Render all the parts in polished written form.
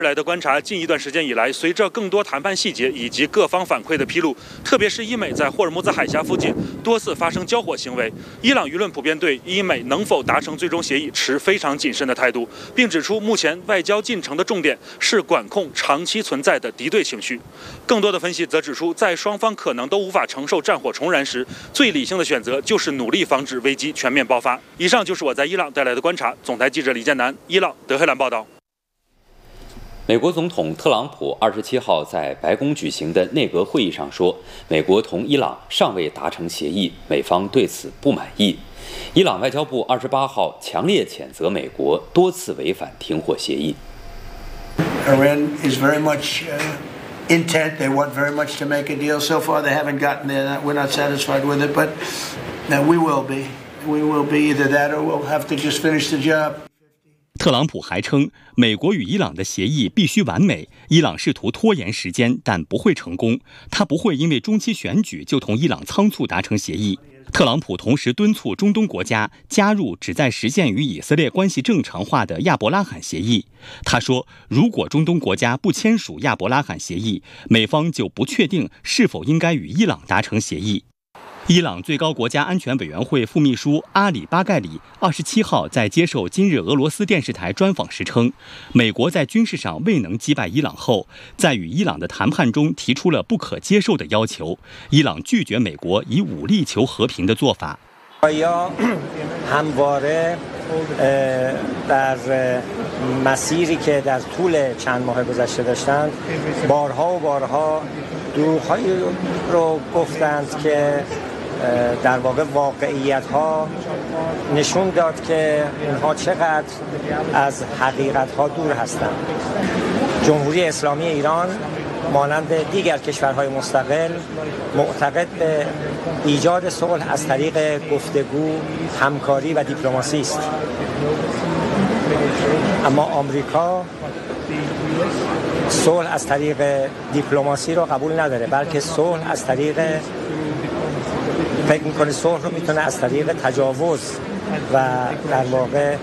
来的观察，近一段时间以来，随着更多谈判细节以及各方反馈的披露，特别是伊美在霍尔木兹海峡附近多次发生交火行为，伊朗舆论普遍对伊美能否达成最终协议持非常谨慎的态度，并指出目前外交进程的重点是管控长期存在的敌对情绪。更多的分析则指出，在双方可能都无法承受战火重燃时，最理性的选择就是努力防止危机全面爆发。以上就是我在伊朗带来的观察。总台记者李建南，伊朗德黑兰报道。 美国总统特朗普27号在白宫举行的内阁会议上说，美国同伊朗尚未达成协议，美方对此不满意。伊朗外交部28号强烈谴责美国多次违反停火协议。 Iran is very much intent. They want very much to make a deal. So far, they haven't gotten there. We're not satisfied with it, but we will be. We will be either that or we'll have to just finish the job. 特朗普还称，美国与伊朗的协议必须完美，伊朗试图拖延时间，但不会成功。他不会因为中期选举就同伊朗仓促达成协议。特朗普同时敦促中东国家加入旨在实现与以色列关系正常化的亚伯拉罕协议。他说，如果中东国家不签署亚伯拉罕协议，美方就不确定是否应该与伊朗达成协议。伊朗最高国家安全委员会副秘书阿里巴盖里27号在接受今日俄罗斯电视台专访时称，美国在军事上未能击败伊朗后，在与伊朗的谈判中提出了不可接受的要求，伊朗拒绝美国以武力求和平的做法。 در مسیری که در طول چند ماه گذشته داشتند بارها و بارها دروغ‌هایی رو گفتند که در واقع واقعیت‌ها نشون داد که اینها چقدر از حقیقت‌ها دور هستند. جمهوری اسلامی ایران مانند دیگر کشورهای مستقل معتقد به ایجاد صلح از طریق گفتگو، همکاری و دیپلماسی است. اما آمریکا صلح از طریق دیپلماسی رو قبول نداره، بلکه صلح از طریق فکر میکنه صلح رو میتونه از طریق تجاوز و در واقع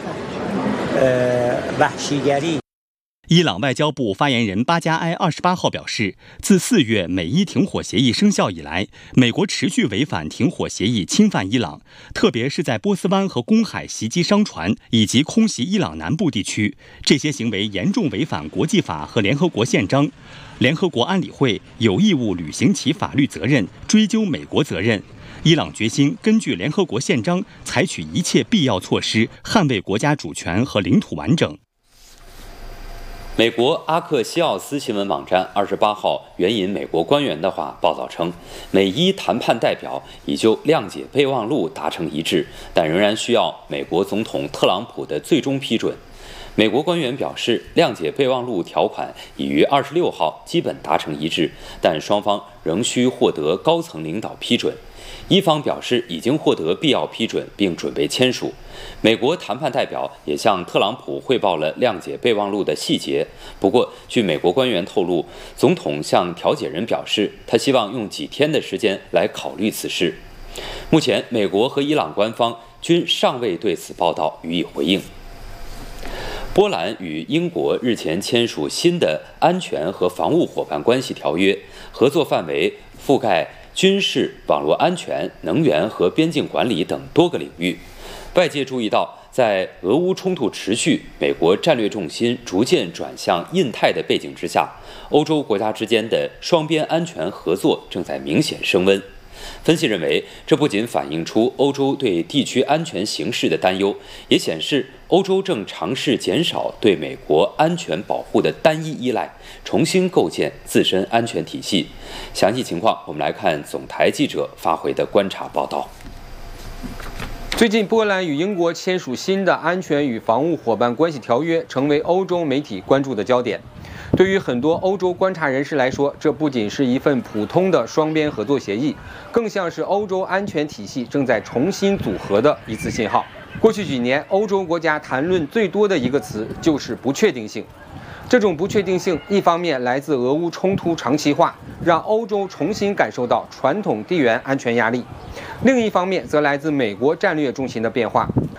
وحشیگری。 伊朗外交部发言人巴加埃28号表示，自4月美伊停火协议生效以来，美国持续违反停火协议，侵犯伊朗，特别是在波斯湾和公海袭击商船以及空袭伊朗南部地区，这些行为严重违反国际法和联合国宪章。联合国安理会有义务履行其法律责任，追究美国责任。伊朗决心根据联合国宪章采取一切必要措施，捍卫国家主权和领土完整。 美国阿克西奥斯新闻网站28号援引美国官员的话报道称，美伊谈判代表已就谅解备忘录达成一致，但仍然需要美国总统特朗普的最终批准。美国官员表示，谅解备忘录条款已于26号基本达成一致，但双方仍需获得高层领导批准。伊方表示已经获得必要批准，并准备签署。美国谈判代表也向特朗普汇报了谅解备忘录的细节。不过，据美国官员透露，总统向调解人表示，他希望用几天的时间来考虑此事。目前，美国和伊朗官方均尚未对此报道予以回应。波兰与英国日前签署新的安全和防务伙伴关系条约，合作范围覆盖军事、网络安全、能源和边境管理等多个领域。外界注意到，在俄乌冲突持续、美国战略重心逐渐转向印太的背景之下，欧洲国家之间的双边安全合作正在明显升温。分析认为，这不仅反映出欧洲对地区安全形势的担忧，也显示欧洲正尝试减少对美国安全保护的单一依赖，重新构建自身安全体系。详细情况，我们来看总台记者发回的观察报道。 最近，波兰与英国签署新的安全与防务伙伴关系条约，成为欧洲媒体关注的焦点。对于很多欧洲观察人士来说，这不仅是一份普通的双边合作协议，更像是欧洲安全体系正在重新组合的一次信号。过去几年，欧洲国家谈论最多的一个词就是不确定性。这种不确定性，一方面来自俄乌冲突长期化，让欧洲重新感受到传统地缘安全压力；另一方面则来自美国战略重心的变化。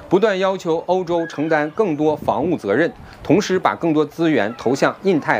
不断要求欧洲承担更多防务责任，同时把更多资源投向印太